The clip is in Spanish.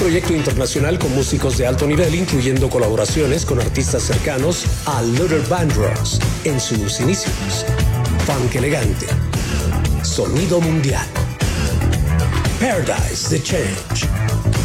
proyecto internacional con músicos de alto nivel, incluyendo colaboraciones con artistas cercanos a Luther Vandross en sus inicios. Funk elegante. Sonido mundial. Paradise the Change.